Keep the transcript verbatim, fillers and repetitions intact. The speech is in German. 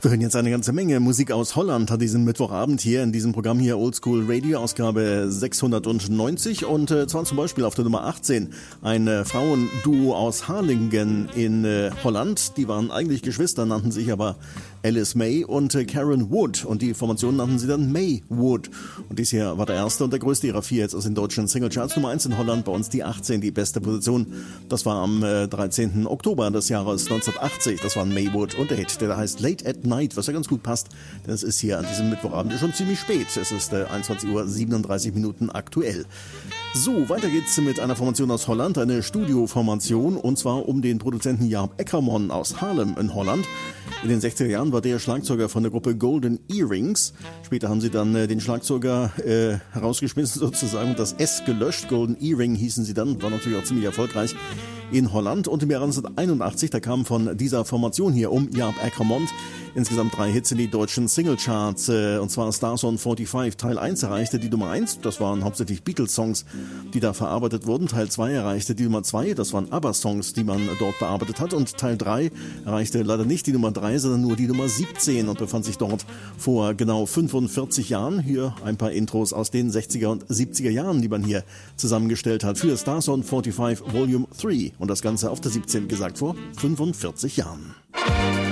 Wir hören jetzt eine ganze Menge Musik aus Holland an diesem Mittwochabend hier in diesem Programm hier Oldschool Radio, Ausgabe sechshundertneunzig und äh, zwar zum Beispiel auf der Nummer achtzehn ein äh, Frauenduo aus Harlingen in äh, Holland. Die waren eigentlich Geschwister, nannten sich aber Alice May und äh, Karen Wood und die Formation nannten sie dann May Wood. Und dies hier war der erste und der größte ihrer vier jetzt aus den deutschen Singlecharts. Nummer eins in Holland, bei uns die achtzehn, die beste Position. Das war am äh, dreizehnten Oktober des Jahres neunzehnhundertachtzig. Das war May Wood und der Hit, der da heißt Late at Night, was ja ganz gut passt, denn es ist hier an diesem Mittwochabend schon ziemlich spät. Es ist äh, einundzwanzig Uhr siebenunddreißig Minuten aktuell. So, weiter geht's mit einer Formation aus Holland, eine Studioformation, und zwar um den Produzenten Jaap Ackerman aus Haarlem in Holland. In den sechziger Jahren war der Schlagzeuger von der Gruppe Golden Earrings. Später haben sie dann äh, den Schlagzeuger äh, herausgeschmissen sozusagen und das S gelöscht. Golden Earring hießen sie dann, war natürlich auch ziemlich erfolgreich in Holland. Und im Jahr neunzehnhunderteinundachtzig, da kamen von dieser Formation hier um Jaap Ackerman insgesamt drei Hits in die deutschen Singlecharts. Äh, und zwar Stars on fünfundvierzig. Teil eins erreichte die Nummer eins, das waren hauptsächlich Beatles-Songs, die da verarbeitet wurden. Teil zwei erreichte die Nummer zwei, das waren ABBA-Songs, die man dort bearbeitet hat. Und Teil drei erreichte leider nicht die Nummer drei, sondern nur die Nummer siebzehn und befand sich dort vor genau fünfundvierzig Jahren. Hier ein paar Intros aus den sechziger und siebziger Jahren, die man hier zusammengestellt hat für Stars on fünfundvierzig Volume drei. Und das Ganze auf der siebzehn gesagt vor fünfundvierzig Jahren.